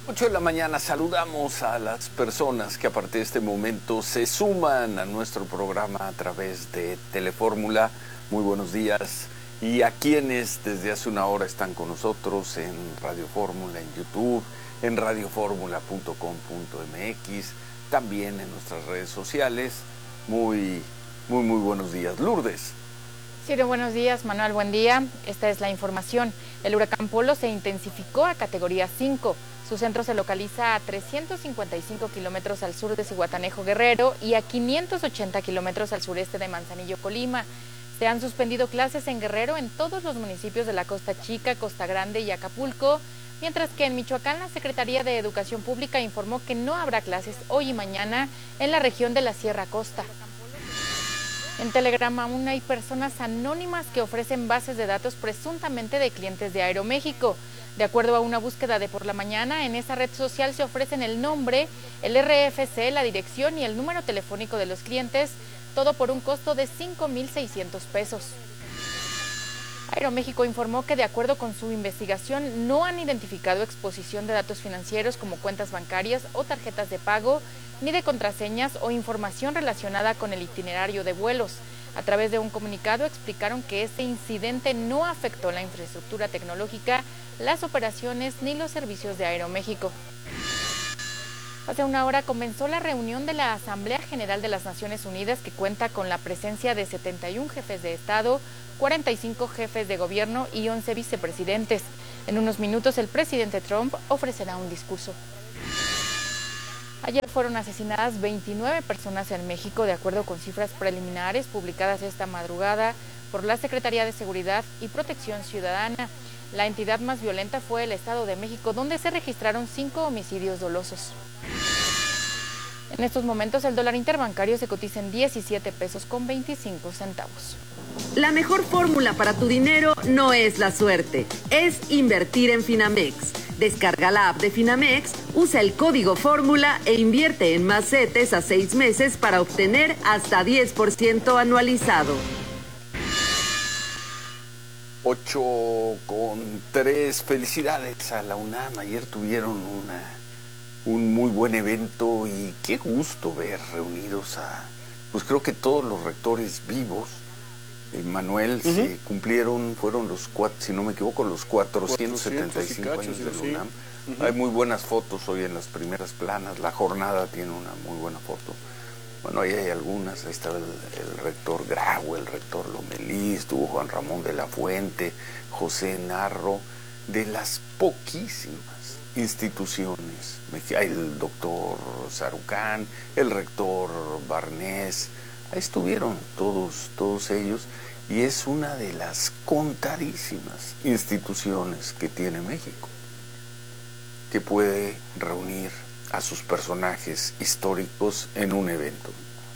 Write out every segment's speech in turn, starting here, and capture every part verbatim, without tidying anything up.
ocho de la mañana saludamos a las personas que a partir de este momento se suman a nuestro programa a través de Telefórmula. Muy buenos días. Y a quienes desde hace una hora están con nosotros en Radio Fórmula, en YouTube, en radio fórmula punto com punto m x, también en nuestras redes sociales. Muy, muy, muy buenos días. Lourdes. Ciro, buenos días. Manuel, buen día. Esta es la información. El huracán Polo se intensificó a categoría cinco. Su centro se localiza a trescientos cincuenta y cinco kilómetros al sur de Zihuatanejo, Guerrero, y a quinientos ochenta kilómetros al sureste de Manzanillo, Colima. Se han suspendido clases en Guerrero en todos los municipios de la Costa Chica, Costa Grande y Acapulco, mientras que en Michoacán la Secretaría de Educación Pública informó que no habrá clases hoy y mañana en la región de la Sierra Costa. En Telegram aún hay personas anónimas que ofrecen bases de datos presuntamente de clientes de Aeroméxico. De acuerdo a una búsqueda de Por la Mañana, en esa red social se ofrecen el nombre, el R F C, la dirección y el número telefónico de los clientes, todo por un costo de cinco mil seiscientos pesos. Aeroméxico informó que de acuerdo con su investigación no han identificado exposición de datos financieros como cuentas bancarias o tarjetas de pago, ni de contraseñas o información relacionada con el itinerario de vuelos. A través de un comunicado explicaron que este incidente no afectó la infraestructura tecnológica, las operaciones ni los servicios de Aeroméxico. Hace una hora comenzó la reunión de la Asamblea General de las Naciones Unidas, que cuenta con la presencia de setenta y un jefes de Estado, cuarenta y cinco jefes de gobierno y once vicepresidentes. En unos minutos el presidente Trump ofrecerá un discurso. Ayer fueron asesinadas veintinueve personas en México, de acuerdo con cifras preliminares publicadas esta madrugada por la Secretaría de Seguridad y Protección Ciudadana. La entidad más violenta fue el Estado de México, donde se registraron cinco homicidios dolosos. En estos momentos el dólar interbancario se cotiza en diecisiete pesos con veinticinco centavos. La mejor fórmula para tu dinero no es la suerte, es invertir en Finamex. Descarga la app de Finamex, usa el código fórmula e invierte en más CETES a seis meses para obtener hasta diez por ciento anualizado. ocho con tres. Felicidades a la UNAM. Ayer tuvieron una, un muy buen evento y qué gusto ver reunidos a, pues creo que todos los rectores vivos. Eh, Manuel, uh-huh. se cumplieron, fueron los cuatro, si no me equivoco, los cuatrocientos setenta y cinco años de la UNAM. Uh-huh. Hay muy buenas fotos hoy en las primeras planas. La jornada tiene una muy buena foto. Bueno, ahí hay algunas. Ahí estaba el, el rector Grau, el rector Lomelí, estuvo Juan Ramón de la Fuente, José Narro, de las poquísimas instituciones. El doctor Sarucán, el rector Barnés. Ahí estuvieron todos, todos ellos, y es una de las contadísimas instituciones que tiene México, que puede reunir a sus personajes históricos en un evento.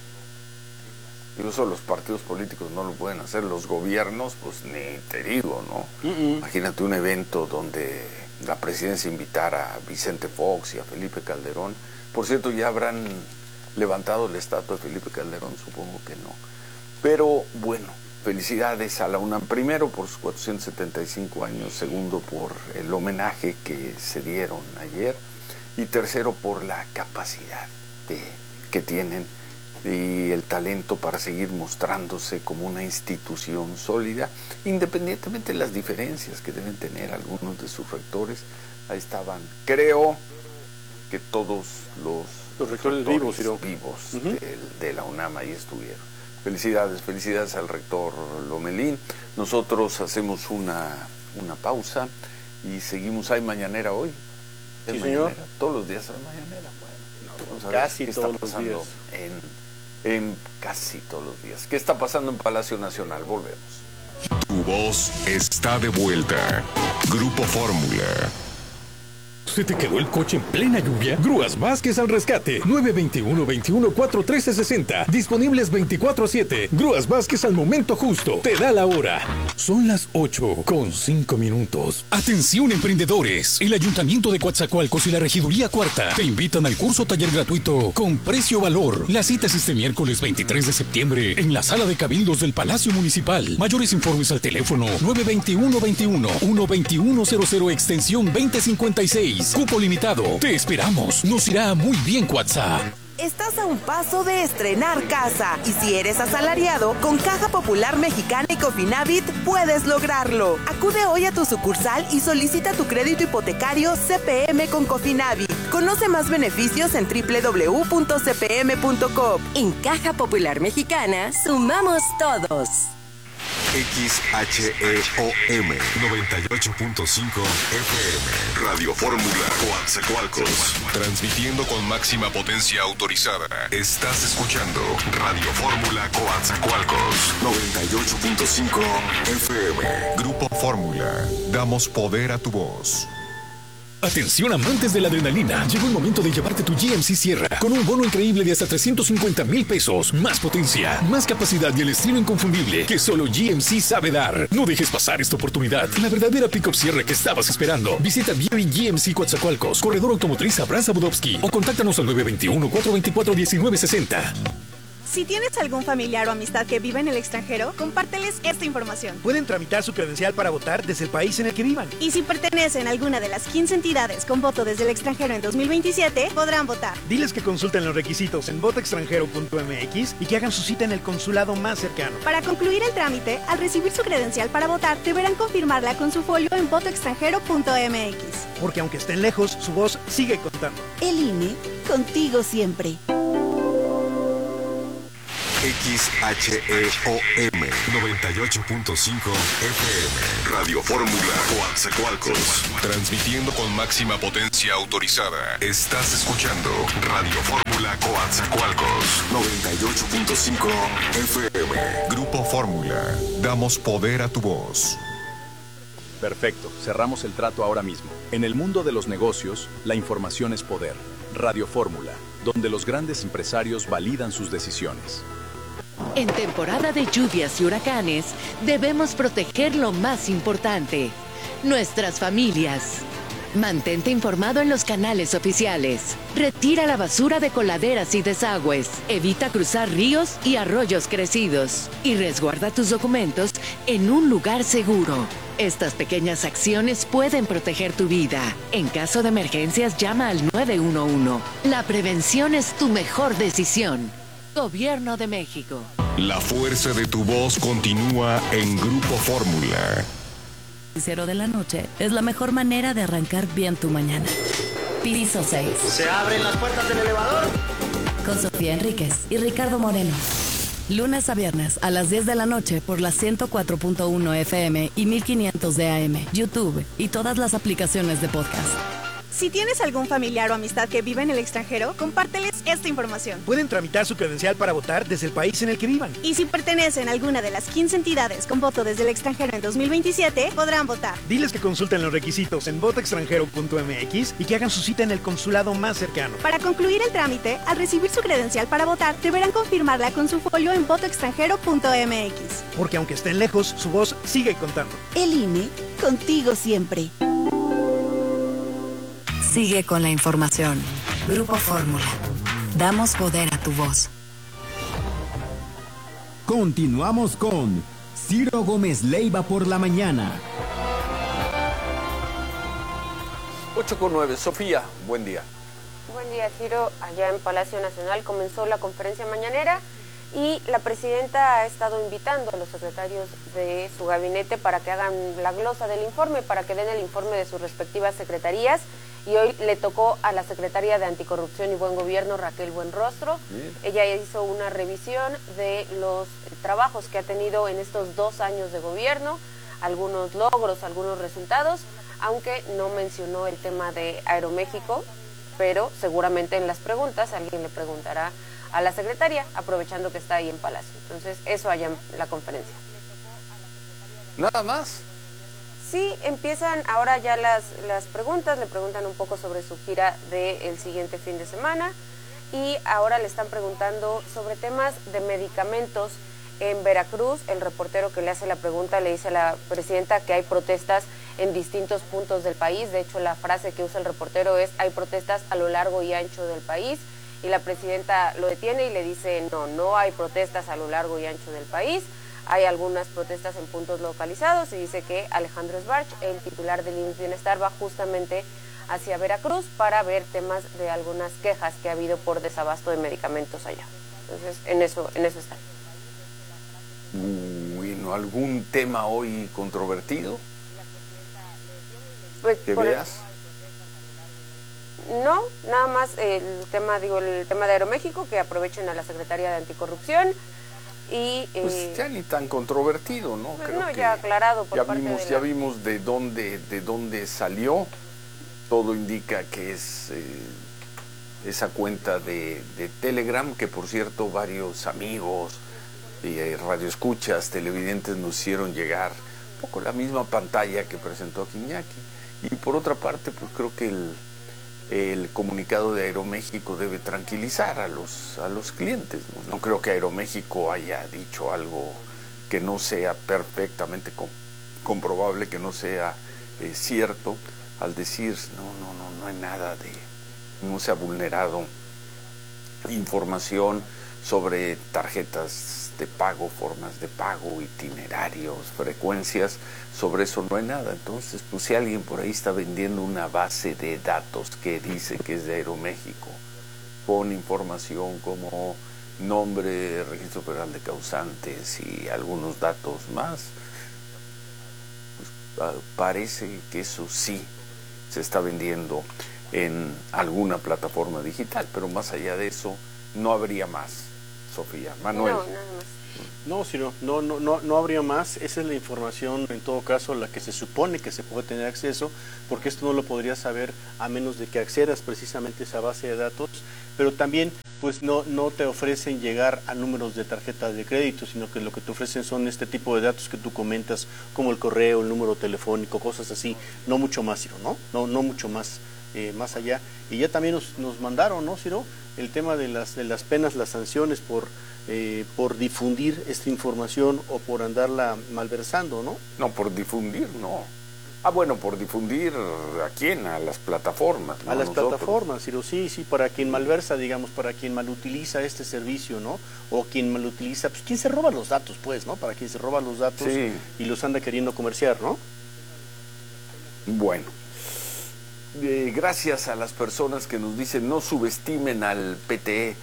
Incluso los partidos políticos no lo pueden hacer, los gobiernos, pues ni te digo, ¿no? Uh-uh. Imagínate un evento donde la presidencia invitara a Vicente Fox y a Felipe Calderón. Por cierto, ya habrán levantado la estatua de Felipe Calderón, supongo que no. Pero bueno, felicidades a la UNAM, primero por sus cuatrocientos setenta y cinco años, segundo por el homenaje que se dieron ayer, y tercero por la capacidad de, que tienen y el talento para seguir mostrándose como una institución sólida, independientemente de las diferencias que deben tener algunos de sus rectores. Ahí estaban, creo que todos los Los rectores, rectores vivos, vivos uh-huh. de, de la UNAM ahí estuvieron. Felicidades, felicidades al rector Lomelín. Nosotros hacemos una, una pausa y seguimos. ¿Hay mañanera hoy? Sí, mañanera? señor. Todos los días hay mañanera. Bueno, no, vamos a ver casi qué todos está pasando los días. En, en casi todos los días. ¿Qué está pasando en Palacio Nacional? Volvemos. Tu voz está de vuelta. Grupo Fórmula. ¿Se te quedó el coche en plena lluvia? Grúas Vázquez al rescate. nueve veintiuno, veintiuno, cuatro trece, sesenta. Disponibles veinticuatro siete. Grúas Vázquez al momento justo. Te da la hora. Son las ocho con cinco minutos. Atención, emprendedores. El Ayuntamiento de Coatzacoalcos y la Regiduría Cuarta te invitan al curso taller gratuito con precio valor. La cita es este miércoles veintitrés de septiembre en la sala de cabildos del Palacio Municipal. Mayores informes al teléfono nueve veintiuno, veintiuno, uno veintiuno cero cero extensión veinte cincuenta y seis. seis. Cupo limitado. Te esperamos. Nos irá muy bien WhatsApp. Estás a un paso de estrenar casa y si eres asalariado, con Caja Popular Mexicana y Cofinavit puedes lograrlo. Acude hoy a tu sucursal y solicita tu crédito hipotecario C P M con Cofinavit. Conoce más beneficios en doble u doble u doble u punto c p m punto com. En Caja Popular Mexicana, sumamos todos. X H E O M noventa y ocho punto cinco F M Radio Fórmula Coatzacoalcos, transmitiendo con máxima potencia autorizada. Estás escuchando Radio Fórmula Coatzacoalcos noventa y ocho punto cinco F M. Grupo Fórmula, damos poder a tu voz. Atención amantes de la adrenalina, llegó el momento de llevarte tu G M C Sierra con un bono increíble de hasta trescientos cincuenta mil pesos, más potencia, más capacidad y el estilo inconfundible que solo G M C sabe dar. No dejes pasar esta oportunidad, la verdadera pick-up Sierra que estabas esperando. Visita Vieri G M C Coatzacoalcos, Corredor Automotriz Abraza Budovsky o contáctanos al nueve dos uno, cuatro dos cuatro, uno nueve seis cero. Si tienes algún familiar o amistad que vive en el extranjero, compárteles esta información. Pueden tramitar su credencial para votar desde el país en el que vivan. Y si pertenecen a alguna de las quince entidades con voto desde el extranjero en dos mil veintisiete, podrán votar. Diles que consulten los requisitos en voto extranjero punto m x y que hagan su cita en el consulado más cercano. Para concluir el trámite, al recibir su credencial para votar, deberán confirmarla con su folio en voto extranjero punto m x. Porque aunque estén lejos, su voz sigue contando. El I N E, contigo siempre. X H E O M noventa y ocho punto cinco F M Radio Fórmula Coatzacoalcos, transmitiendo con máxima potencia autorizada. Estás escuchando Radio Fórmula Coatzacoalcos noventa y ocho punto cinco F M. Grupo Fórmula, damos poder a tu voz. Perfecto, cerramos el trato ahora mismo. En el mundo de los negocios, la información es poder. Radio Fórmula, donde los grandes empresarios validan sus decisiones. En temporada de lluvias y huracanes, debemos proteger lo más importante, nuestras familias. Mantente informado en los canales oficiales. Retira la basura de coladeras y desagües. Evita cruzar ríos y arroyos crecidos. Y resguarda tus documentos en un lugar seguro. Estas pequeñas acciones pueden proteger tu vida. En caso de emergencias, llama al nueve uno uno. La prevención es tu mejor decisión. Gobierno de México. La fuerza de tu voz continúa en Grupo Fórmula. Cero de la noche es la mejor manera de arrancar bien tu mañana. Piso seis. ¿Se abren las puertas del elevador? Con Sofía Enríquez y Ricardo Moreno. Lunes a viernes a las diez de la noche por la ciento cuatro punto uno F M y mil quinientos de A M, YouTube y todas las aplicaciones de podcast. Si tienes algún familiar o amistad que vive en el extranjero, compárteles esta información. Pueden tramitar su credencial para votar desde el país en el que vivan. Y si pertenecen a alguna de las quince entidades con voto desde el extranjero en dos mil veintisiete, podrán votar. Diles que consulten los requisitos en voto extranjero punto m x y que hagan su cita en el consulado más cercano. Para concluir el trámite, al recibir su credencial para votar, deberán confirmarla con su folio en voto extranjero punto m x. Porque aunque estén lejos, su voz sigue contando. El I N E, contigo siempre. Sigue con la información. Grupo Fórmula. Damos poder a tu voz. Continuamos con Ciro Gómez Leiva por la mañana. ocho con nueve. Sofía, buen día. Buen día, Ciro. Allá en Palacio Nacional comenzó la conferencia mañanera y la presidenta ha estado invitando a los secretarios de su gabinete para que hagan la glosa del informe, para que den el informe de sus respectivas secretarías. Y hoy le tocó a la secretaria de Anticorrupción y Buen Gobierno, Raquel Buenrostro. Bien. Ella hizo una revisión de los trabajos que ha tenido en estos dos años de gobierno, algunos logros, algunos resultados, aunque no mencionó el tema de Aeroméxico, pero seguramente en las preguntas alguien le preguntará a la secretaria, aprovechando que está ahí en Palacio. Entonces, eso allá en la conferencia. ¿Nada más? Sí, empiezan ahora ya las, las preguntas, le preguntan un poco sobre su gira del siguiente fin de semana y ahora le están preguntando sobre temas de medicamentos en Veracruz. El reportero que le hace la pregunta le dice a la presidenta que hay protestas en distintos puntos del país. De hecho, la frase que usa el reportero es: hay protestas a lo largo y ancho del país. Y la presidenta lo detiene y le dice: no, no hay protestas a lo largo y ancho del país. Hay algunas protestas en puntos localizados y dice que Alejandro Sbarch, el titular del I M S S Bienestar, va justamente hacia Veracruz para ver temas de algunas quejas que ha habido por desabasto de medicamentos allá. Entonces, en eso, en eso está. Bueno, ¿algún tema hoy controvertido? Pues, ¿Que por veas? El, no, nada más el tema, digo, el tema de Aeroméxico, que aprovechen a la Secretaría de Anticorrupción y... Pues eh, ya ni tan controvertido, ¿no? Pues Creo no, que ya aclarado por ya parte vimos, de ya la... vimos de dónde, de dónde salió. Todo indica que es eh, esa cuenta de, de Telegram, que por cierto varios amigos y eh, radioescuchas, televidentes nos hicieron llegar un poco la misma pantalla que presentó aquí Iñaki. Y por otra parte, pues creo que el, el comunicado de Aeroméxico debe tranquilizar a los, a los clientes, ¿no? No creo que Aeroméxico haya dicho algo que no sea perfectamente com- comprobable, que no sea eh, cierto, al decir, no, no, no, no hay nada de, no se ha vulnerado información sobre tarjetas de pago, formas de pago, itinerarios, frecuencias, sobre eso no hay nada. Entonces, pues si alguien por ahí está vendiendo una base de datos que dice que es de Aeroméxico, con información como nombre, registro federal de causantes y algunos datos más, pues parece que eso sí se está vendiendo en alguna plataforma digital, pero más allá de eso no habría más. Sofía, Manuel. No, nada más. No, Ciro, no, no, no, no habría más. Esa es la información, en todo caso, la que se supone que se puede tener acceso, porque esto no lo podrías saber a menos de que accedas precisamente a esa base de datos, pero también pues no, no te ofrecen llegar a números de tarjetas de crédito, sino que lo que te ofrecen son este tipo de datos que tú comentas, como el correo, el número telefónico, cosas así, no mucho más, Ciro, ¿no? No, no mucho más, eh, más allá. Y ya también nos, nos mandaron, ¿no, Ciro? El tema de las, de las penas, las sanciones por, eh, por difundir esta información o por andarla malversando, ¿no? No, por difundir, no. Ah, bueno, por difundir, ¿a quién? A las plataformas, ¿no? A las Nosotros. plataformas, Ciro, sí, sí, para quien malversa, digamos, para quien malutiliza este servicio, ¿no? O quien malutiliza, pues, quien se roba los datos, pues, ¿no? Para quien se roba los datos sí. Y los anda queriendo comerciar, ¿no? Bueno. Eh, gracias a las personas que nos dicen no subestimen al P T.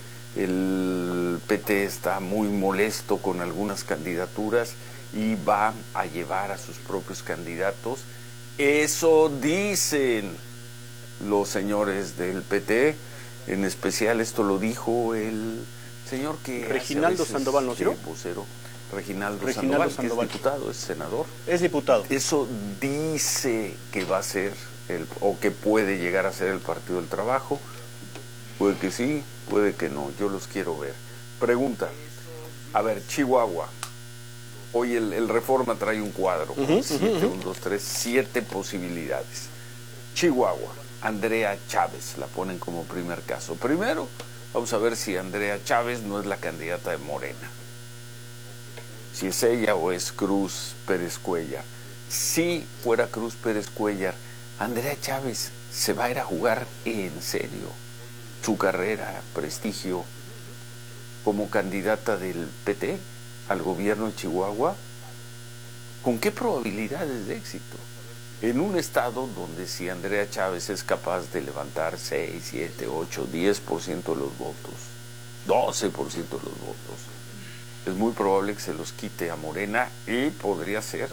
El P T está muy molesto con algunas candidaturas y va a llevar a sus propios candidatos. Eso dicen los señores del P T. En especial esto lo dijo el señor que Reginaldo Sandoval, ¿no, Ciro? Vocero. Reginaldo, Reginaldo Sandoval, Sandoval, que es diputado, es senador. Es diputado. Eso dice que va a ser el, o que puede llegar a ser el Partido del Trabajo. Puede que sí, puede que no. Yo los quiero ver. Pregunta. A ver, Chihuahua. Hoy el, el Reforma trae un cuadro con uh-huh, siete, uh-huh. un, dos, tres, siete posibilidades. Chihuahua. Andrea Chávez la ponen como primer caso. Primero, vamos a ver si Andrea Chávez no es la candidata de Morena. Si es ella o es Cruz Pérez Cuellar. Si fuera Cruz Pérez Cuellar, Andrea Chávez se va a ir a jugar en serio su carrera, prestigio, como candidata del P T al gobierno de Chihuahua. ¿Con qué probabilidades de éxito? En un estado donde si Andrea Chávez es capaz de levantar seis, siete, ocho, diez por ciento de los votos, doce por ciento de los votos, es muy probable que se los quite a Morena y podría ser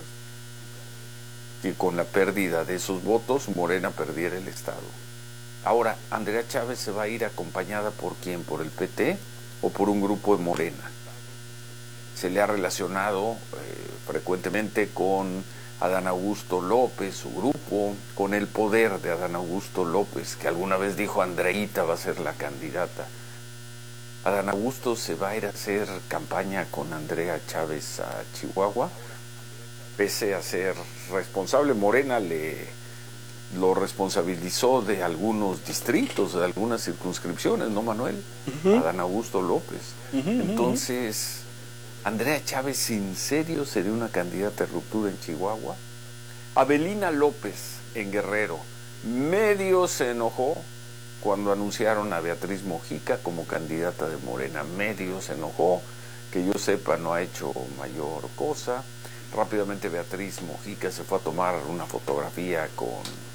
que con la pérdida de esos votos Morena perdiera el estado. Ahora, ¿Andrea Chávez se va a ir acompañada por quién? ¿Por el P T o por un grupo de Morena? Se le ha relacionado eh, frecuentemente con Adán Augusto López, su grupo, con el poder de Adán Augusto López, que alguna vez dijo Andreita va a ser la candidata. Adán Augusto se va a ir a hacer campaña con Andrea Chávez a Chihuahua, pese a ser responsable. Morena le lo responsabilizó de algunos distritos, de algunas circunscripciones, ¿no, Manuel? Uh-huh. Adán Augusto López. Uh-huh, Entonces, ¿Andrea Chávez en serio sería una candidata de ruptura en Chihuahua? Avelina López en Guerrero. Medio se enojó cuando anunciaron a Beatriz Mojica como candidata de Morena. Medio se enojó, que yo sepa no ha hecho mayor cosa. Rápidamente Beatriz Mojica se fue a tomar una fotografía con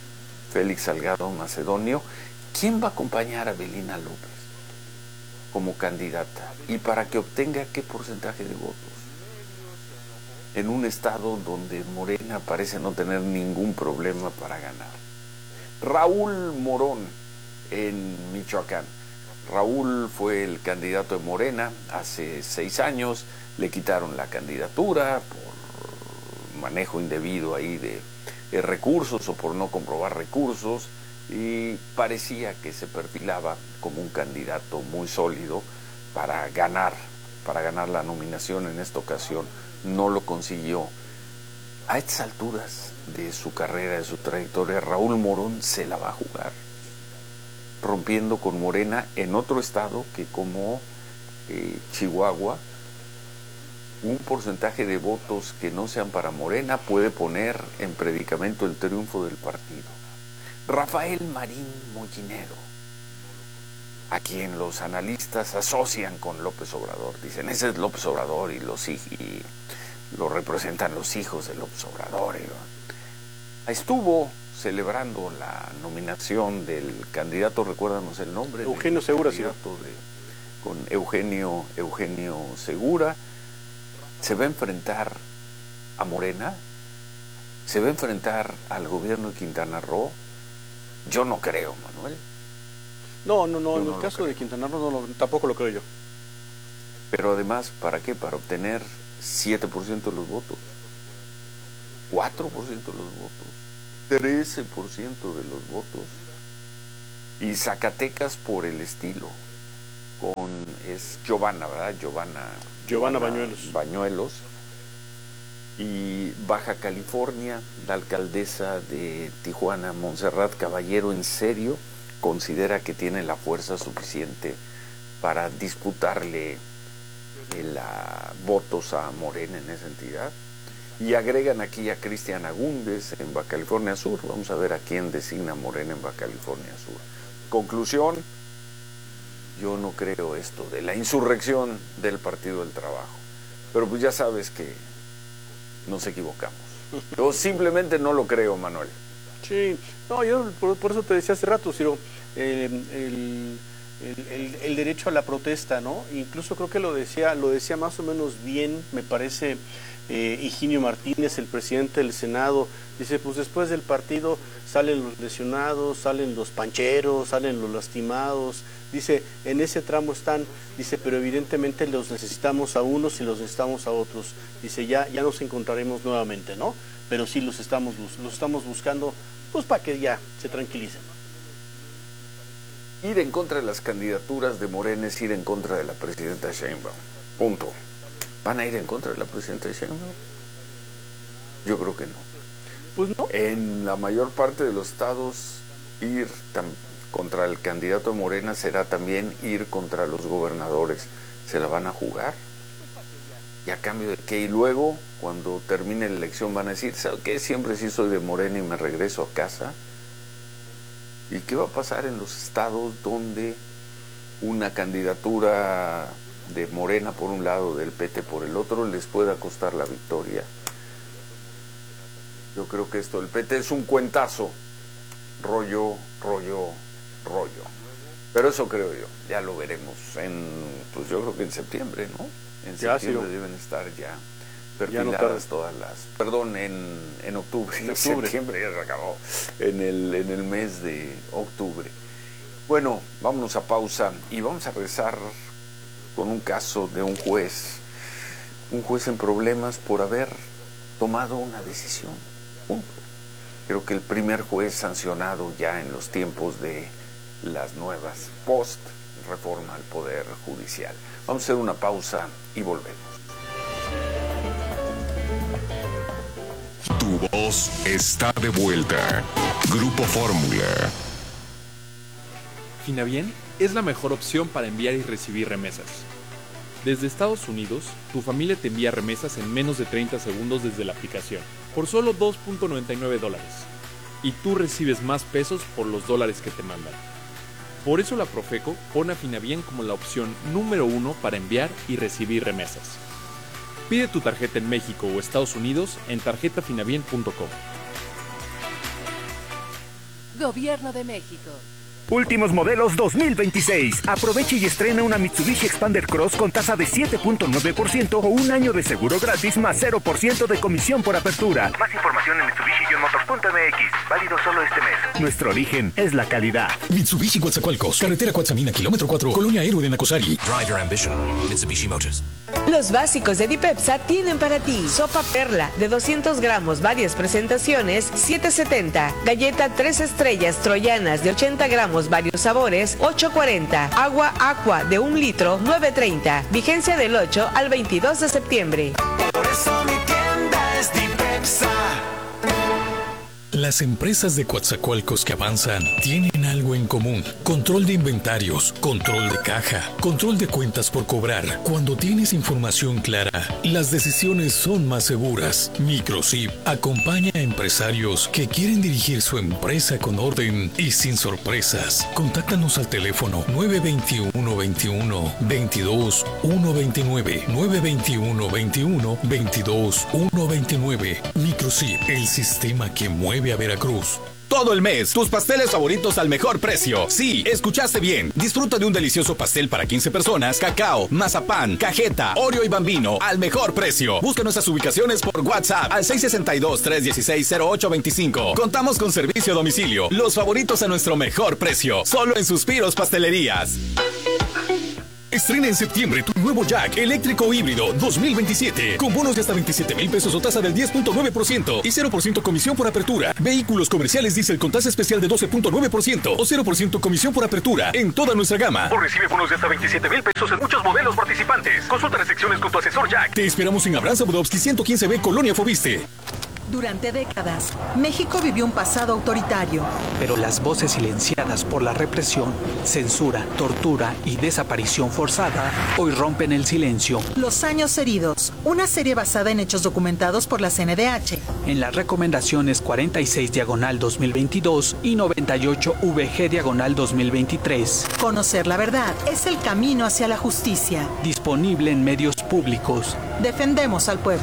Félix Salgado Macedonio. ¿Quién va a acompañar a Belina López como candidata? ¿Y para que obtenga qué porcentaje de votos? En un estado donde Morena parece no tener ningún problema para ganar. Raúl Morón, en Michoacán. Raúl fue el candidato de Morena hace seis años, le quitaron la candidatura por manejo indebido ahí de, de recursos o por no comprobar recursos, y parecía que se perfilaba como un candidato muy sólido para ganar, para ganar la nominación. En esta ocasión no lo consiguió. A estas alturas de su carrera, de su trayectoria, Raúl Morón se la va a jugar, rompiendo con Morena en otro estado que, como eh, Chihuahua, un porcentaje de votos que no sean para Morena puede poner en predicamento el triunfo del partido. Rafael Marín Mollinero, a quien los analistas asocian con López Obrador, dicen, ese es López Obrador y, los, y lo representan los hijos de López Obrador. Estuvo celebrando la nominación del candidato, recuérdanos el nombre. Eugenio Segura, sí. Con Eugenio, Eugenio Segura. Se va a enfrentar a Morena, se va a enfrentar al gobierno de Quintana Roo. Yo no creo, Manuel. No, no, no, yo en no el caso de Quintana Roo no, no, tampoco lo creo yo. Pero además, ¿para qué? Para obtener siete por ciento de los votos, cuatro por ciento de los votos, trece por ciento de los votos. Y Zacatecas por el estilo, con es Giovanna, ¿verdad? Giovanna, Giovanna Bañuelos. Bañuelos. Y Baja California, la alcaldesa de Tijuana, Montserrat Caballero, ¿en serio considera que tiene la fuerza suficiente para disputarle la, votos a Morena en esa entidad? Y agregan aquí a Cristian Agúndez en Baja California Sur. Vamos a ver a quién designa Morena en Baja California Sur. Conclusión, yo no creo esto de la insurrección del Partido del Trabajo. Pero pues ya sabes que nos equivocamos. Yo simplemente no lo creo, Manuel. Sí, no, yo por, por eso te decía hace rato, Ciro, eh, el, el, el, el derecho a la protesta, ¿no? Incluso creo que lo decía, lo decía más o menos bien, me parece, eh, Higinio Martínez, el presidente del Senado. Dice, pues después del partido salen los lesionados, salen los pancheros, salen los lastimados. Dice, en ese tramo están, dice, pero evidentemente los necesitamos a unos y los necesitamos a otros. Dice, ya, ya nos encontraremos nuevamente, ¿no? Pero sí los estamos, los estamos buscando, pues para que ya se tranquilicen. Ir en contra de las candidaturas de Morena es ir en contra de la presidenta Sheinbaum. Punto. ¿Van a ir en contra de la presidenta Sheinbaum? Yo creo que no. Pues no. En la mayor parte de los estados, ir tam- contra el candidato de Morena será también ir contra los gobernadores. Se la van a jugar. ¿Y a cambio de qué? Y luego, cuando termine la elección, van a decir, ¿sabes qué? Siempre sí soy de Morena y me regreso a casa. ¿Y qué va a pasar en los estados donde una candidatura de Morena por un lado, del P T por el otro, les pueda costar la victoria? Yo creo que esto del P T es un cuentazo, rollo, rollo, rollo. Pero eso creo yo, ya lo veremos en, pues yo creo que en septiembre, ¿no? En ya, septiembre sí, deben estar ya perfiladas ya no todas las, perdón, en, en octubre, en octubre. septiembre ya se acabó, en el, en el mes de octubre. Bueno, vámonos a pausa y vamos a regresar con un caso de un juez, un juez en problemas por haber tomado una decisión. Punto. Creo que el primer juez sancionado ya en los tiempos de las nuevas post-reforma al Poder Judicial. Vamos a hacer una pausa y volvemos. Tu voz está de vuelta. Grupo Fórmula. Finabien es la mejor opción para enviar y recibir remesas. Desde Estados Unidos, tu familia te envía remesas en menos de treinta segundos desde la aplicación, por solo dos punto noventa y nueve dólares. Y tú recibes más pesos por los dólares que te mandan. Por eso la Profeco pone a Finabien como la opción número uno para enviar y recibir remesas. Pide tu tarjeta en México o Estados Unidos en tarjeta finabien punto com. Gobierno de México. Últimos modelos dos mil veintiséis. Aproveche y estrena una Mitsubishi Expander Cross con tasa de siete punto nueve por ciento o un año de seguro gratis más cero por ciento de comisión por apertura. Más información en mitsubishi motors punto m x. Válido solo este mes. Nuestro origen es la calidad. Mitsubishi Coatzacoalcos, carretera Coatzamina, kilómetro cuatro, Colonia Héroe de Nacosari. Drive your ambition. Mitsubishi Motors. Los básicos de Dipepsa tienen para ti sopa perla de doscientos gramos, varias presentaciones, siete setenta. Galleta tres estrellas troyanas de ochenta gramos, varios sabores, ocho cuarenta. Agua Aqua de un litro, nueve treinta. Vigencia del ocho al veintidós de septiembre. Por eso mi tienda es Dipepsa. Las empresas de Coatzacoalcos que avanzan tienen algo en común. Control de inventarios, control de caja, control de cuentas por cobrar. Cuando tienes información clara, las decisiones son más seguras. Microsip acompaña a empresarios que quieren dirigir su empresa con orden y sin sorpresas. Contáctanos al teléfono nueve veintiuno veintiuno veintidós ciento veintinueve, nueve veintiuno veintiuno veintidós ciento veintinueve. Microsip, el sistema que mueve a Veracruz. Todo el mes, tus pasteles favoritos al mejor precio. Sí, escuchaste bien. Disfruta de un delicioso pastel para quince personas, cacao, mazapán, cajeta, Oreo y Bambino al mejor precio. Busca nuestras ubicaciones por WhatsApp al seis seis dos, tres uno seis, cero ocho dos cinco. Contamos con servicio a domicilio. Los favoritos a nuestro mejor precio. Solo en Suspiros Pastelerías. Estrena en septiembre tu nuevo Jack eléctrico híbrido dos mil veintisiete con bonos de hasta veintisiete mil pesos o tasa del diez punto nueve por ciento y cero por ciento comisión por apertura. Vehículos comerciales diésel con tasa especial de doce punto nueve por ciento o cero por ciento comisión por apertura en toda nuestra gama. O recibe bonos de hasta veintisiete mil pesos en muchos modelos participantes. Consulta restricciones con tu asesor Jack. Te esperamos en Abraham Budowski ciento quince B, Colonia Fobiste. Durante décadas, México vivió un pasado autoritario. Pero las voces silenciadas por la represión, censura, tortura y desaparición forzada hoy rompen el silencio. Los años heridos, una serie basada en hechos documentados por la C N D H. En las recomendaciones cuarenta y seis diagonal dos mil veintidós y noventa y ocho V G diagonal dos mil veintitrés. Conocer la verdad es el camino hacia la justicia. Disponible en medios públicos. Defendemos al pueblo.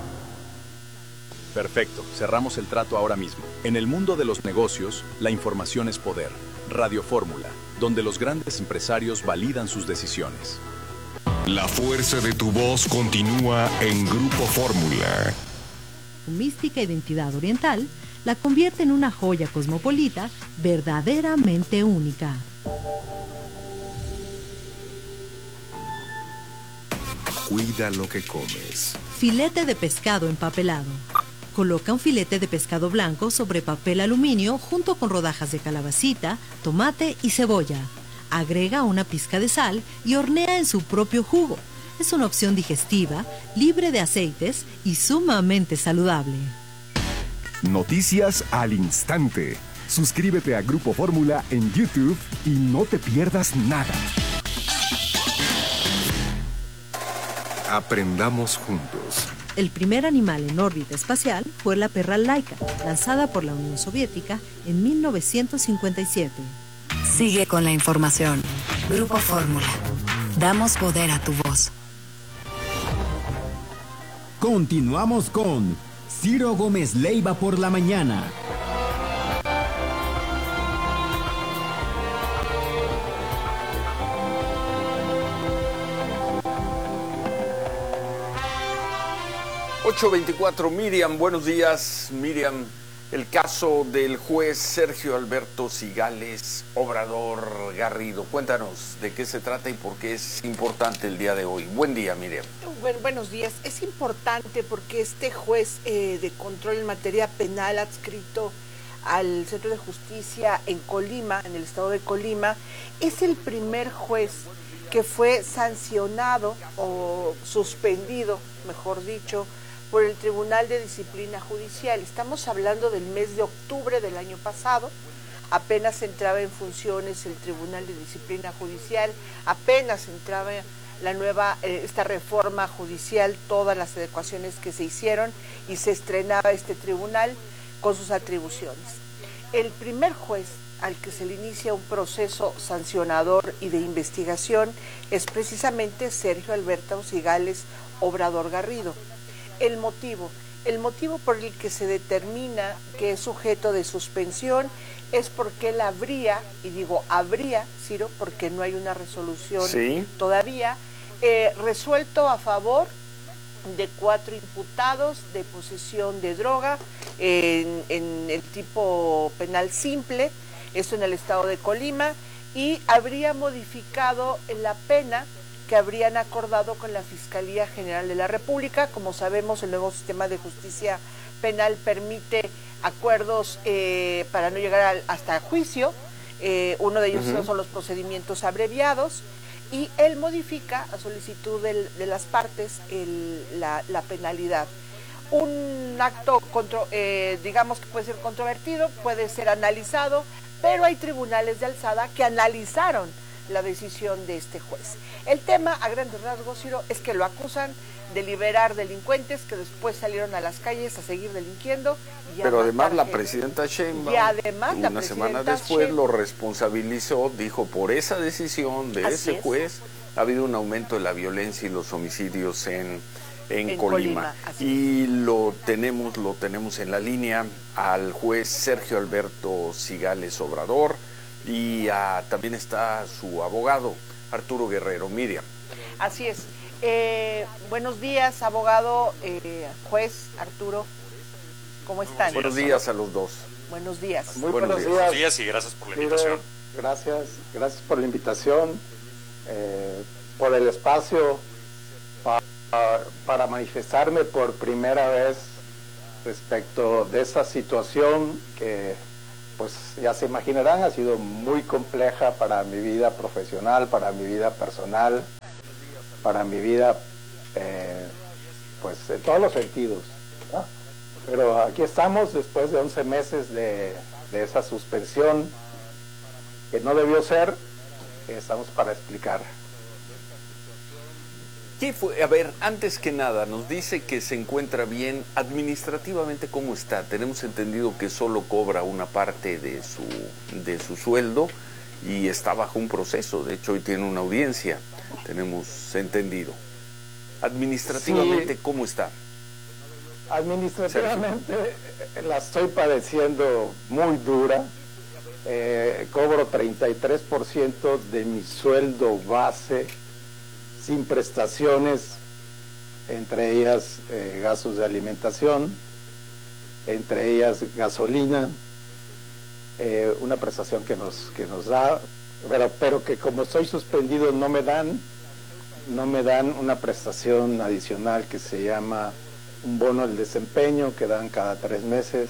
Perfecto, cerramos el trato ahora mismo. En el mundo de los negocios, la información es poder. Radio Fórmula, donde los grandes empresarios validan sus decisiones. La fuerza de tu voz continúa en Grupo Fórmula. Su mística identidad oriental la convierte en una joya cosmopolita verdaderamente única. Cuida lo que comes. Filete de pescado empapelado. Coloca un filete de pescado blanco sobre papel aluminio junto con rodajas de calabacita, tomate y cebolla. Agrega una pizca de sal y hornea en su propio jugo. Es una opción digestiva, libre de aceites y sumamente saludable. Noticias al instante. Suscríbete a Grupo Fórmula en YouTube y no te pierdas nada. Aprendamos juntos. El primer animal en órbita espacial fue la perra Laika, lanzada por la Unión Soviética en mil novecientos cincuenta y siete. Sigue con la información. Grupo Fórmula. Damos poder a tu voz. Continuamos con Ciro Gómez Leiva por la mañana. ocho veinticuatro, Miriam, buenos días. Miriam, el caso del juez Sergio Alberto Cigales Obrador Garrido. Cuéntanos de qué se trata y por qué es importante el día de hoy. Buen día, Miriam. Bueno, buenos días. Es importante porque este juez eh, de control en materia penal adscrito al Centro de Justicia en Colima, en el estado de Colima, es el primer juez que fue sancionado o suspendido, mejor dicho, por el Tribunal de Disciplina Judicial. Estamos hablando del mes de octubre del año pasado. Apenas entraba en funciones el Tribunal de Disciplina Judicial, apenas entraba la nueva, eh, esta reforma judicial, todas las adecuaciones que se hicieron y se estrenaba este tribunal con sus atribuciones. El primer juez al que se le inicia un proceso sancionador y de investigación es precisamente Sergio Alberto Cigales Obrador Garrido. El motivo, el motivo por el que se determina que es sujeto de suspensión es porque él habría, y digo habría, Ciro, porque no hay una resolución ¿Sí? todavía, eh, resuelto a favor de cuatro imputados de posesión de droga en, en el tipo penal simple, eso en el estado de Colima, y habría modificado la pena que habrían acordado con la Fiscalía General de la República. Como sabemos, el nuevo sistema de justicia penal permite acuerdos eh, para no llegar al, hasta juicio, eh, uno de ellos uh-huh. son los procedimientos abreviados, y él modifica a solicitud del, de las partes el, la, la penalidad. Un acto, contro, eh, digamos que puede ser controvertido, puede ser analizado, pero hay tribunales de alzada que analizaron la decisión de este juez. El tema, a grandes rasgos, Ciro, es que lo acusan de liberar delincuentes que después salieron a las calles a seguir delinquiendo. Y Pero además la gente. presidenta Sheinbaum, y además una la semana después, lo responsabilizó, dijo, por esa decisión de Así ese es. juez ha habido un aumento de la violencia y los homicidios en, en, En Colima. Colima, y lo tenemos, lo tenemos en la línea al juez Sergio Alberto Cigales Obrador, y a, también está su abogado, Arturo Guerrero. Miriam. Así es. Eh, buenos días, abogado, eh, juez Arturo. ¿Cómo están? Buenos días a los dos. Buenos días. Muy buenos, buenos días. Buenos días y gracias por la invitación. Gracias, gracias por la invitación, eh, por el espacio pa, pa, para manifestarme por primera vez respecto de esa situación que, pues ya se imaginarán, ha sido muy compleja para mi vida profesional, para mi vida personal, para mi vida, eh, pues en todos los sentidos, ¿no? Pero aquí estamos después de once meses de, de esa suspensión que no debió ser, estamos para explicar. ¿Qué fue? A ver, antes que nada, nos dice que se encuentra bien administrativamente. ¿Cómo está? Tenemos entendido que solo cobra una parte de su, de su sueldo y está bajo un proceso. De hecho, hoy tiene una audiencia, tenemos entendido. Administrativamente, sí. ¿Cómo está? Administrativamente Sergio. La estoy padeciendo muy dura. Eh, cobro treinta y tres por ciento de mi sueldo base sin prestaciones, entre ellas eh, gastos de alimentación, entre ellas gasolina, eh, una prestación que nos que nos da, pero, pero que como estoy suspendido no me dan, no me dan una prestación adicional que se llama un bono del desempeño que dan cada tres meses.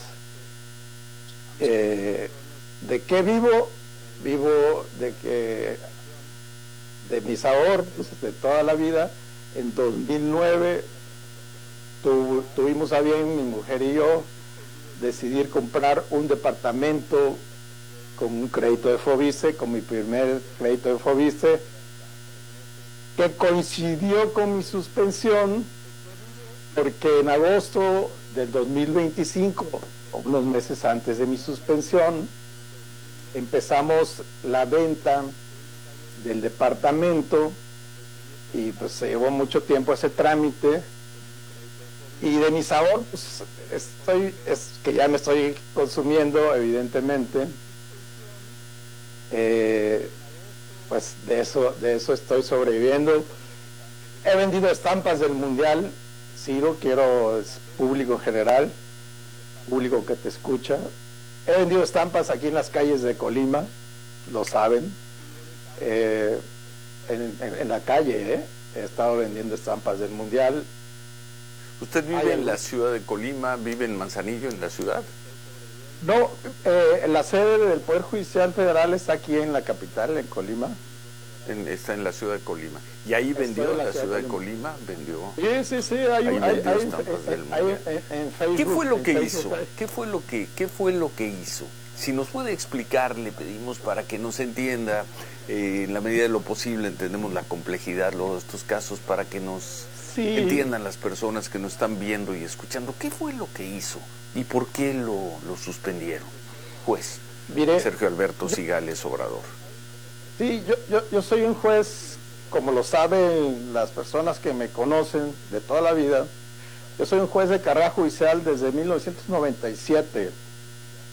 Eh, ¿De qué vivo? Vivo de que de mis ahorros de toda la vida. En dos mil nueve tu, tuvimos a bien, mi mujer y yo, decidir comprar un departamento con un crédito de Foviste, con mi primer crédito de Foviste, que coincidió con mi suspensión, porque en agosto del dos mil veinticinco, unos meses antes de mi suspensión, empezamos la venta del departamento y pues se llevó mucho tiempo ese trámite, y de mis ahorros estoy, es que ya me estoy consumiendo evidentemente, eh, pues de eso, de eso estoy sobreviviendo. He vendido estampas del Mundial, Ciro, quiero, es público en general, público que te escucha. He vendido estampas aquí en las calles de Colima, lo saben, eh, en, en, en la calle, ¿eh? He estado vendiendo estampas del Mundial. ¿Usted vive en la ciudad de Colima, vive en Manzanillo, en la ciudad? No, eh, la sede del Poder Judicial Federal está aquí en la capital, en Colima. En, está en la ciudad de Colima. ¿Y ahí vendió en la, la ciudad, ciudad de Colima? ¿Vendió? Sí, sí, sí. Hay, ahí hay, hay, estampas hay, del hay Mundial. en, en Facebook, ¿Qué fue lo que Facebook, hizo? ¿Qué fue lo que, qué fue lo que hizo? Si nos puede explicar, le pedimos para que nos entienda, eh, en la medida de lo posible, entendemos la complejidad de estos casos, para que nos sí. entiendan las personas que nos están viendo y escuchando. ¿Qué fue lo que hizo y por qué lo, lo suspendieron? Juez Mire, Sergio Alberto yo, Cigales Obrador. Sí, yo, yo, yo soy un juez, como lo saben las personas que me conocen de toda la vida. Yo soy un juez de carrera judicial desde mil novecientos noventa y siete.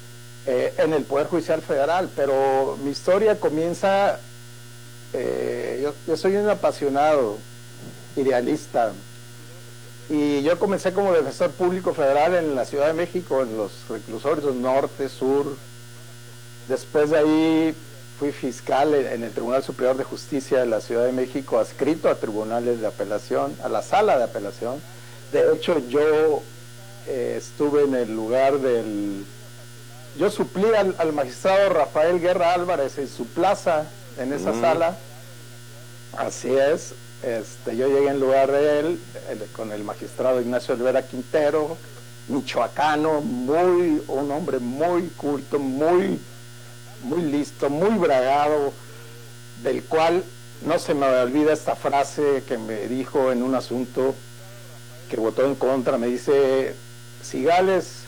eh, en el Poder Judicial Federal, pero mi historia comienza, eh, yo, yo soy un apasionado, idealista, y yo comencé como defensor público federal en la Ciudad de México, en los reclusorios norte, sur. Después de ahí fui fiscal en el Tribunal Superior de Justicia de la Ciudad de México, adscrito a tribunales de apelación, a la sala de apelación. De hecho, yo eh, estuve en el lugar del... Yo suplí al, al magistrado Rafael Guerra Álvarez en su plaza, en esa mm. sala. Así es. Este, yo llegué en lugar de él, el, con el magistrado Ignacio Olvera Quintero, michoacano, muy, un hombre muy culto, muy... muy listo, muy bragado, del cual no se me olvida esta frase que me dijo en un asunto que votó en contra. Me dice: Cigales,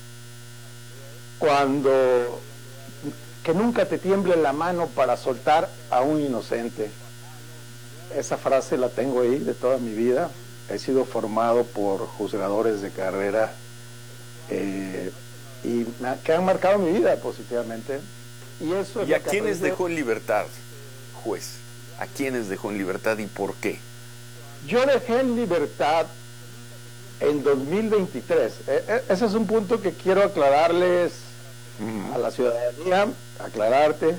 cuando que nunca te tiemble la mano para soltar a un inocente. Esa frase la tengo ahí de toda mi vida. He sido formado por juzgadores de carrera eh, y me, que han marcado mi vida positivamente. ¿Y, eso es ¿Y a quiénes dejó en libertad, juez? ¿A quiénes dejó en libertad y por qué? Yo dejé en libertad en dos mil veintitrés. E ese es un punto que quiero aclararles uh-huh. a la ciudadanía, aclararte.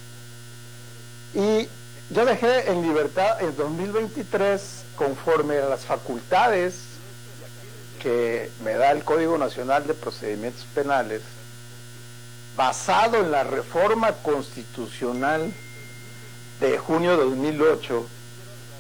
Y yo dejé en libertad en dos mil veintitrés conforme a las facultades que me da el Código Nacional de Procedimientos Penales, basado en la reforma constitucional de junio de dos mil ocho,